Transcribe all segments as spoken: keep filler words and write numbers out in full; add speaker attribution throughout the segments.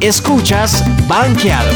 Speaker 1: Escuchas Banqueados.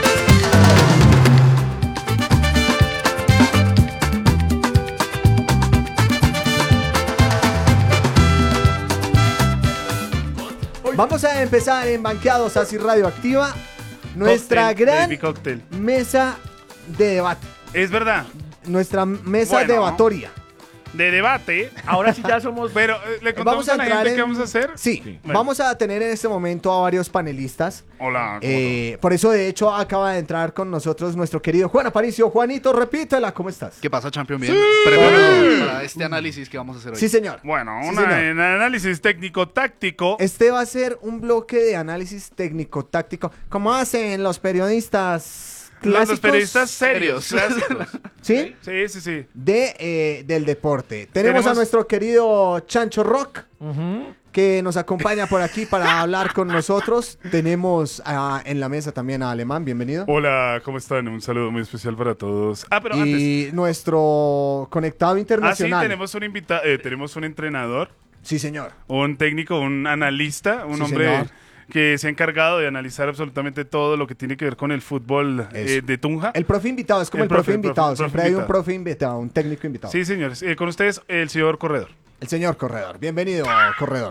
Speaker 2: Vamos a empezar en Banqueados así Radioactiva nuestra
Speaker 3: Cocktail,
Speaker 2: gran
Speaker 3: baby cocktail.
Speaker 2: mesa de debate.
Speaker 3: Es verdad.
Speaker 2: Nuestra mesa
Speaker 3: Bueno.
Speaker 2: debatoria.
Speaker 3: De debate.
Speaker 4: Ahora sí ya somos...
Speaker 3: Pero eh, le contamos
Speaker 2: Vamos a
Speaker 3: a la
Speaker 2: entrar
Speaker 3: gente
Speaker 2: en-
Speaker 3: qué vamos a hacer.
Speaker 2: Sí,
Speaker 3: Bueno.
Speaker 2: vamos a tener en este momento a varios panelistas.
Speaker 3: Hola. ¿cómo
Speaker 2: Eh, por eso, de hecho, acaba de entrar con nosotros nuestro querido Juan Aparicio. Juanito, repítela, ¿cómo estás?
Speaker 5: ¿Qué pasa, Champion? Bien. Preparado para este análisis que vamos a hacer hoy.
Speaker 2: Sí, señor.
Speaker 3: Bueno,
Speaker 2: Sí,
Speaker 3: una-
Speaker 2: señor.
Speaker 3: en análisis técnico-táctico.
Speaker 2: Este va a ser un bloque de análisis técnico-táctico. Como hacen los periodistas clásicos.
Speaker 3: Los periodistas serios.
Speaker 5: Serios.
Speaker 3: clásicos.
Speaker 2: ¿Sí?
Speaker 3: Sí, sí, sí.
Speaker 2: De, eh, del deporte. Tenemos,
Speaker 3: Tenemos-
Speaker 2: a nuestro querido Chancho Rock, que nos acompaña por aquí para hablar con nosotros. Tenemos ah, en la mesa también a Alemán, bienvenido.
Speaker 3: Hola, ¿cómo están? Un saludo muy especial para todos. Ah, pero antes.
Speaker 2: Y nuestro conectado
Speaker 3: Ah, sí,
Speaker 2: internacional.
Speaker 3: tenemos un invitado, eh, tenemos un entrenador,
Speaker 2: Sí, señor.
Speaker 3: un técnico, un analista, un
Speaker 2: Sí,
Speaker 3: hombre
Speaker 2: señor.
Speaker 3: que se ha encargado de analizar absolutamente todo lo que tiene que ver con el fútbol eh,
Speaker 2: Eso.
Speaker 3: de Tunja.
Speaker 2: El profe invitado, es como el,
Speaker 3: El
Speaker 2: profe,
Speaker 3: profe, el profe,
Speaker 2: invitado.
Speaker 3: el profe
Speaker 2: Siempre hay un
Speaker 3: invitado.
Speaker 2: profe invitado, un técnico invitado.
Speaker 3: Sí, señores. Eh, con ustedes, el señor Corredor.
Speaker 2: El señor Corredor. Bienvenido, Corredor.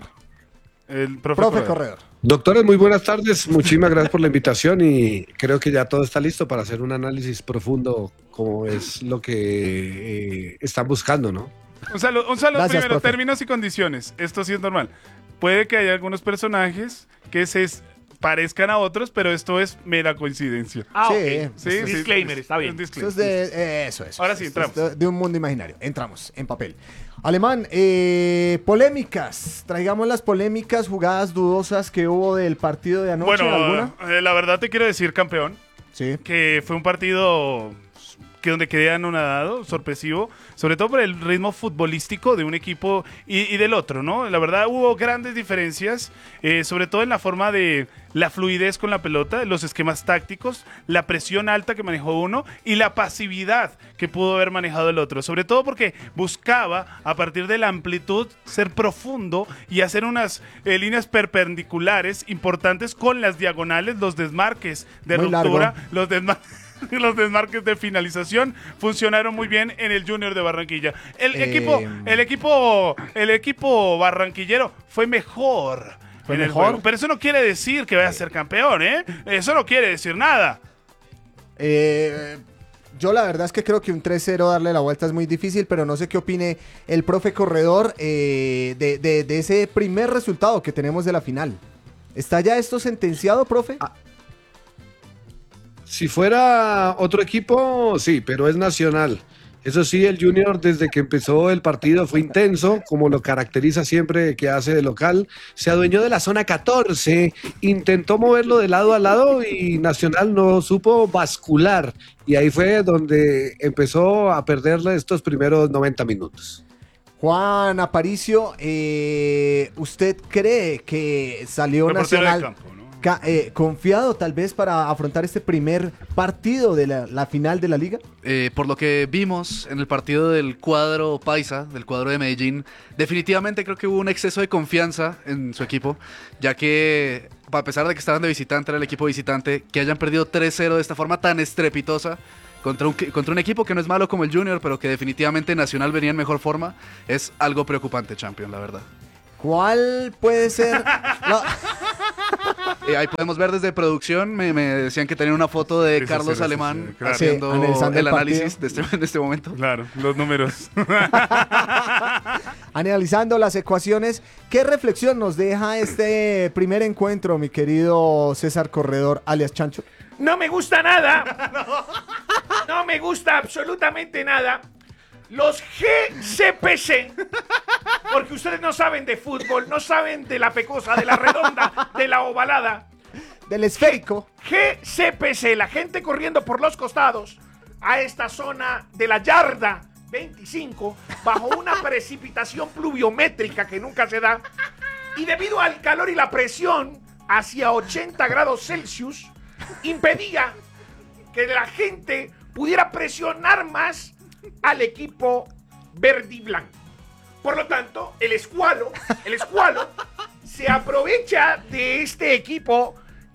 Speaker 3: El profe,
Speaker 2: Profe
Speaker 3: Corredor.
Speaker 2: Corredor.
Speaker 6: Doctores, muy buenas tardes. Muchísimas gracias por la invitación y creo que ya todo está listo para hacer un análisis profundo como es lo que eh, están buscando, ¿no?
Speaker 3: Un saludo, un saludo
Speaker 2: Gracias,
Speaker 3: primero,
Speaker 2: profe.
Speaker 3: términos y condiciones. Esto sí es normal. Puede que haya algunos personajes que se s- parezcan a otros, pero esto es mera coincidencia.
Speaker 4: Ah,
Speaker 2: Sí,
Speaker 4: ok.
Speaker 3: Sí, sí,
Speaker 4: Disclaimer,
Speaker 3: sí,
Speaker 4: está
Speaker 3: un
Speaker 4: bien.
Speaker 2: Eso
Speaker 3: disclaimer.
Speaker 2: es de eh, eso, eso.
Speaker 3: Ahora sí,
Speaker 2: Esto es
Speaker 3: entramos.
Speaker 2: De, de un mundo imaginario. Entramos en papel. Alemán, eh, polémicas. Traigamos las polémicas, jugadas dudosas que hubo del partido de anoche.
Speaker 3: Bueno,
Speaker 2: ¿Alguna?
Speaker 3: eh, la verdad te quiero decir, campeón,
Speaker 2: Sí.
Speaker 3: que fue un partido que donde quedé anonadado, sorpresivo, sobre todo por el ritmo futbolístico de un equipo y, y del otro, ¿no? La verdad hubo grandes diferencias, eh, sobre todo en la forma de la fluidez con la pelota, los esquemas tácticos, la presión alta que manejó uno y la pasividad que pudo haber manejado el otro, sobre todo porque buscaba, a partir de la amplitud, ser profundo y hacer unas eh, líneas perpendiculares importantes con las diagonales, los desmarques de
Speaker 2: Muy largo.
Speaker 3: ruptura, los desmarques. Los desmarques de finalización funcionaron muy bien en el Junior de Barranquilla. El
Speaker 2: Eh,
Speaker 3: equipo, el equipo, el equipo barranquillero fue mejor
Speaker 2: ¿Fue
Speaker 3: en el
Speaker 2: mejor?
Speaker 3: juego. Pero eso no quiere decir que vaya a ser campeón, ¿eh? Eso no quiere decir nada.
Speaker 2: Eh, yo la verdad es que creo que un tres cero darle la vuelta es muy difícil, pero no sé qué opine el profe Corredor eh, de, de- de ese primer resultado que tenemos de la final. ¿Está ya esto sentenciado, profe?
Speaker 6: Si fuera otro equipo, sí, pero es nacional. Eso sí, el Junior desde que empezó el partido fue intenso, como lo caracteriza siempre que hace de local. Se adueñó de la zona catorce, intentó moverlo de lado a lado y Nacional no supo bascular. Y ahí fue donde empezó a perderle estos primeros noventa minutos.
Speaker 2: Juan Aparicio, eh, ¿usted cree que salió
Speaker 3: Reportero de
Speaker 2: Nacional
Speaker 3: campo, ¿no?
Speaker 2: ca- eh, confiado tal vez para afrontar este primer partido de la, la final de la liga?
Speaker 5: Eh, por lo que vimos en el partido del cuadro Paisa, del cuadro de Medellín, definitivamente creo que hubo un exceso de confianza en su equipo, ya que a pesar de que estaban de visitante, era el equipo visitante, que hayan perdido tres cero de esta forma tan estrepitosa contra un, contra un equipo que no es malo como el Junior, pero que definitivamente Nacional venía en mejor forma, es algo preocupante, Champion, la verdad.
Speaker 2: ¿Cuál puede ser? No,
Speaker 5: Eh, ahí podemos ver desde producción, me, me decían que tenían una foto de
Speaker 3: Sí, sí,
Speaker 5: Carlos
Speaker 3: sí, sí,
Speaker 5: Alemán
Speaker 3: sí, claro.
Speaker 5: haciendo
Speaker 2: Sí, analizando
Speaker 5: el
Speaker 2: el
Speaker 5: análisis de
Speaker 2: partido.
Speaker 5: este, de este momento.
Speaker 3: Claro, los números.
Speaker 2: analizando las ecuaciones, ¿qué reflexión nos deja este primer encuentro, mi querido César Corredor, alias Chancho?
Speaker 4: No me gusta nada. No me gusta absolutamente nada. Los G C P C. Porque ustedes no saben de fútbol, no saben de la pecosa, de la redonda, de la ovalada.
Speaker 2: Del esférico.
Speaker 4: G C P C, la gente corriendo por los costados a esta zona de la yarda veinticinco bajo una precipitación pluviométrica que nunca se da y debido al calor y la presión hacia ochenta grados Celsius impedía que la gente pudiera presionar más al equipo verde y blanco. Por lo tanto, el escualo, el escualo se aprovecha de este equipo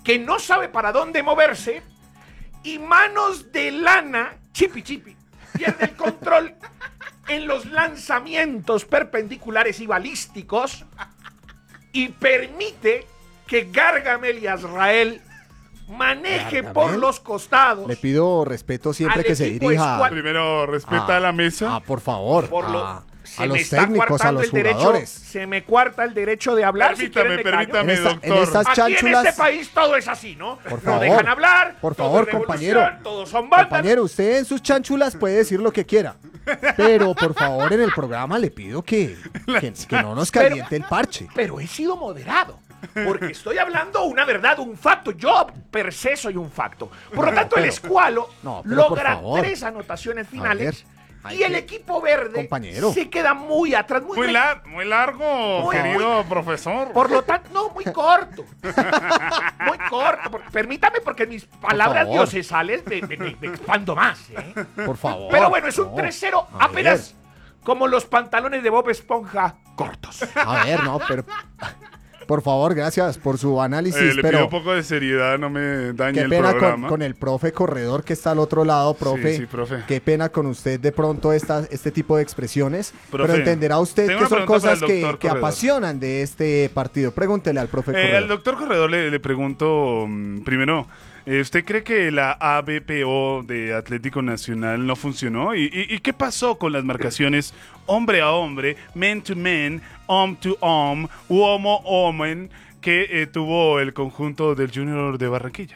Speaker 4: que no sabe para dónde moverse y manos de lana, chipi chipi, pierde el control en los lanzamientos perpendiculares y balísticos y permite que Gargamel y Azrael maneje
Speaker 2: Gargamel.
Speaker 4: por los costados.
Speaker 2: Le pido respeto siempre
Speaker 4: Al
Speaker 2: que se
Speaker 4: equipo
Speaker 2: dirija
Speaker 4: escuad-
Speaker 3: Primero, respeta
Speaker 2: Ah,
Speaker 3: la mesa.
Speaker 2: Ah, por favor.
Speaker 4: Por lo-
Speaker 2: a,
Speaker 4: se
Speaker 2: a
Speaker 4: me
Speaker 2: los
Speaker 4: está
Speaker 2: técnicos, a
Speaker 4: coartando
Speaker 2: los
Speaker 4: el derecho,
Speaker 2: jugadores.
Speaker 4: se me cuarta el derecho de hablar. si
Speaker 3: Permítame,
Speaker 4: quieren me callo.
Speaker 3: permítame,
Speaker 2: En esta- en
Speaker 3: doctor.
Speaker 2: estas
Speaker 4: Aquí en
Speaker 2: chánchulas-
Speaker 4: este país todo es así, ¿no?
Speaker 2: Por
Speaker 4: No
Speaker 2: favor.
Speaker 4: dejan hablar.
Speaker 2: Por
Speaker 4: todo
Speaker 2: favor,
Speaker 4: es revolución,
Speaker 2: compañero.
Speaker 4: Todos son bandas.
Speaker 2: Compañero, usted en sus chanchulas puede decir lo que quiera. Pero por favor, en el programa le pido que, que, que no nos caliente el parche.
Speaker 4: Pero he sido moderado. Porque estoy hablando una verdad, un facto. Yo per se soy un facto. Por lo tanto, el escualo
Speaker 2: No, pero por
Speaker 4: logra
Speaker 2: favor.
Speaker 4: tres anotaciones finales.
Speaker 2: hay
Speaker 4: Y el
Speaker 2: que-
Speaker 4: equipo verde
Speaker 2: Compañero.
Speaker 4: se queda muy atrás. Muy,
Speaker 3: Muy,
Speaker 4: re-
Speaker 3: lar- muy largo,
Speaker 4: Muy-
Speaker 3: querido profesor.
Speaker 4: Por lo tanto, no, muy corto. Muy corto. Por- permítame, porque mis palabras
Speaker 2: favor.
Speaker 4: diocesales me, me- me- me expando más. ¿eh?
Speaker 2: Por favor.
Speaker 4: Pero bueno, es un
Speaker 2: no.
Speaker 4: tres cero
Speaker 2: A
Speaker 4: apenas como los pantalones de Bob Esponja cortos.
Speaker 2: A ver, no, pero. Por favor, gracias por su análisis.
Speaker 3: Eh, le
Speaker 2: pero
Speaker 3: pido un poco de seriedad, no me dañe
Speaker 2: qué
Speaker 3: el
Speaker 2: pena con,
Speaker 3: programa.
Speaker 2: con el profe corredor que está al otro lado, profe.
Speaker 3: Sí, sí, profe.
Speaker 2: Qué pena con usted de pronto esta, este tipo de expresiones.
Speaker 3: Profe,
Speaker 2: pero entenderá usted
Speaker 3: tengo
Speaker 2: que
Speaker 3: una
Speaker 2: son
Speaker 3: pregunta para
Speaker 2: cosas
Speaker 3: el
Speaker 2: que,
Speaker 3: doctor
Speaker 2: que
Speaker 3: Corredor.
Speaker 2: apasionan de este partido. Pregúntele al profe
Speaker 3: Eh,
Speaker 2: corredor.
Speaker 3: al doctor Corredor le, le pregunto, mm, primero, eh, ¿usted cree que la A B P O de Atlético Nacional no funcionó? ¿Y, y, y qué pasó con las marcaciones hombre a hombre, man to man, hom to hom, homo homen, que eh, tuvo el conjunto del Junior de Barranquilla?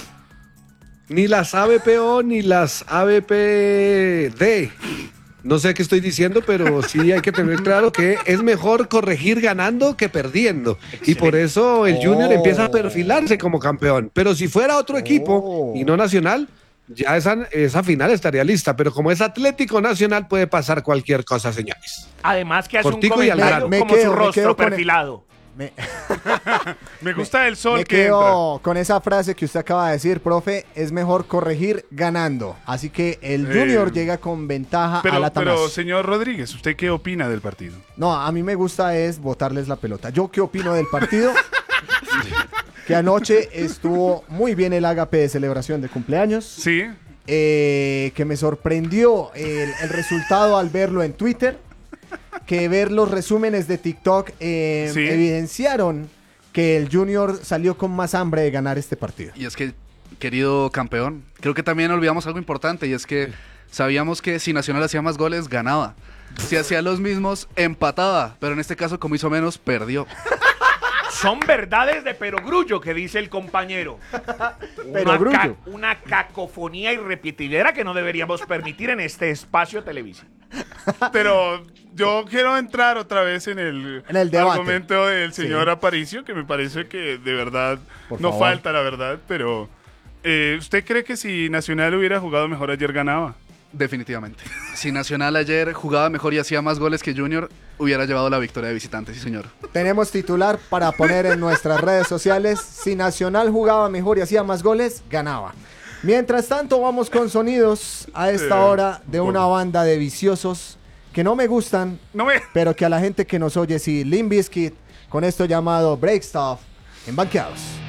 Speaker 6: Ni las A B P O ni las A B P D. No sé qué estoy diciendo, pero sí hay que tener claro que es mejor corregir ganando que perdiendo. Y por eso el Junior
Speaker 2: Oh.
Speaker 6: empieza a perfilarse como campeón. Pero si fuera otro equipo
Speaker 2: Oh.
Speaker 6: y no Nacional, ya esa, esa final estaría lista. Pero como es Atlético Nacional, puede pasar cualquier cosa, señores.
Speaker 4: Además que hace
Speaker 6: Cortico
Speaker 4: un
Speaker 6: y al
Speaker 4: comentario
Speaker 6: grano.
Speaker 2: Me
Speaker 4: como
Speaker 2: quedo-
Speaker 4: su
Speaker 2: me
Speaker 4: rostro
Speaker 2: quedo con el-
Speaker 4: perfilado.
Speaker 2: Me,
Speaker 3: Me gusta el sol
Speaker 2: me
Speaker 3: que entra.
Speaker 2: quedo con esa frase que usted acaba de decir, profe. Es mejor corregir ganando. Así que el
Speaker 3: Eh,
Speaker 2: Junior llega con ventaja a
Speaker 3: Pero,
Speaker 2: la
Speaker 3: pero,
Speaker 2: Tamás.
Speaker 3: señor Rodríguez, ¿usted qué opina del partido?
Speaker 2: No, a mí me gusta es botarles la pelota. ¿Yo qué opino del partido? Que anoche estuvo muy bien el ágape de celebración de cumpleaños.
Speaker 3: Sí.
Speaker 2: Eh, que me sorprendió el, el resultado al verlo en Twitter. Que ver los resúmenes de TikTok eh,
Speaker 3: Sí.
Speaker 2: evidenciaron que el Junior salió con más hambre de ganar este partido.
Speaker 5: Y es que, querido campeón, creo que también olvidamos algo importante y es que sabíamos que si Nacional hacía más goles, ganaba. Si hacía los mismos, empataba. Pero en este caso, como hizo menos, perdió.
Speaker 4: Son verdades de perogrullo que dice el compañero.
Speaker 2: Perogrullo.
Speaker 4: Una, ca- una cacofonía irrepetidera que no deberíamos permitir en este espacio televisivo.
Speaker 3: Pero yo quiero entrar otra vez en el,
Speaker 2: En el debate.
Speaker 3: argumento del señor
Speaker 2: Sí.
Speaker 3: Aparicio, que me parece que de verdad
Speaker 2: Por
Speaker 3: no
Speaker 2: favor.
Speaker 3: falta, la verdad, pero eh, ¿usted cree que si Nacional hubiera jugado mejor ayer ganaba?
Speaker 5: Definitivamente. Si Nacional ayer jugaba mejor y hacía más goles que Junior, hubiera llevado la victoria de visitante, sí señor.
Speaker 2: Tenemos titular para poner en nuestras redes sociales. Si Nacional jugaba mejor y hacía más goles, ganaba. Mientras tanto, vamos con sonidos a esta
Speaker 3: Sí,
Speaker 2: hora de
Speaker 3: un
Speaker 2: una
Speaker 3: poco.
Speaker 2: banda de viciosos que no me gustan,
Speaker 3: No me...
Speaker 2: pero que a la gente que nos oye sí. Limp Bizkit con esto llamado Break Stuff en Banqueados.